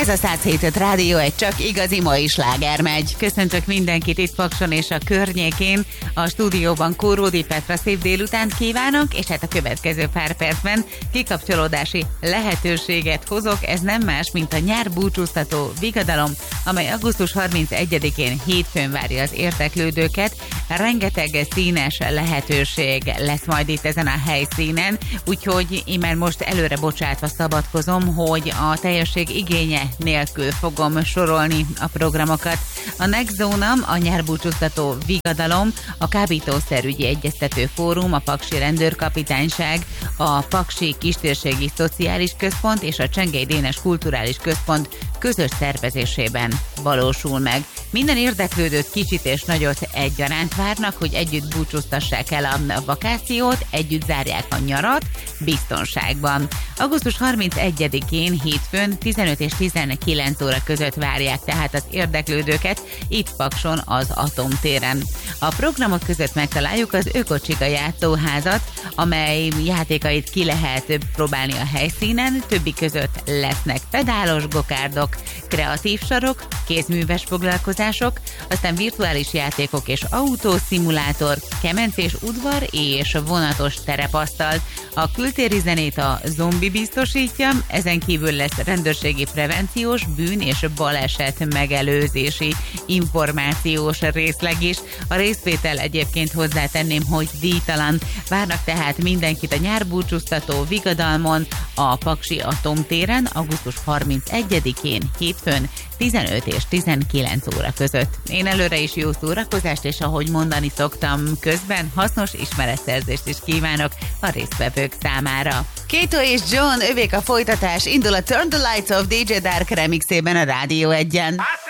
Ez a 107 Rádió, egy csak igazi mai sláger megy. Köszöntök mindenkit itt Pakson és a környékén. A stúdióban Kóródi Petra, szép délutánt kívánok, és hát a következő pár percben kikapcsolódási lehetőséget hozok. Ez nem más, mint a nyár búcsúztató Vigadalom, amely augusztus 31-én hétfőn várja az érdeklődőket. Rengeteg színes lehetőség lesz majd itt ezen a helyszínen, úgyhogy én már most előre bocsátva szabadkozom, hogy a teljesség igénye nélkül fogom sorolni a programokat. A Next Zone, a nyárbúcsúztató Vigadalom, a Kábítószerügyi Egyeztető Fórum, a Paksi Rendőrkapitányság, a Paksi Kistérségi Szociális Központ és a Csengely Dénes Kulturális Központ közös szervezésében valósul meg. Minden érdeklődőt kicsit és nagyot egyaránt várnak, hogy együtt búcsúztassák el a vakációt, együtt zárják a nyarat biztonságban. Augusztus 31-én hétfőn 15 és 19 óra között várják tehát az érdeklődőket itt Pakson az Atomtéren. A programok között megtaláljuk az Ökocsiga játszóházat, amely játékait ki lehet próbálni a helyszínen, többi között lesznek pedálos gokárdok, kreatív sarok, kézműves foglalkozások, aztán virtuális játékok és autószimulátor, kemencés udvar és vonatos terepasztal. A kültéri zenét a Zombi biztosítja, ezen kívül lesz rendőrségi prevenciós, bűn és baleset megelőzési információs részleg is. A részvétel egyébként hozzátenném, hogy díjtalan. Várnak tehát mindenkit a nyárbúcsúztató Vigadalmon, a Paksi Atomtéren augusztus 31-én hétfőn 15 és 19 óra között. Én előre is jó szórakozást, és ahogy mondani szoktam, közben hasznos ismeretszerzést is kívánok a résztvevők számára. Kato és John, övék a folytatás, indul a Turn the Lights Off DJ Dark remixében a Rádió 1-en.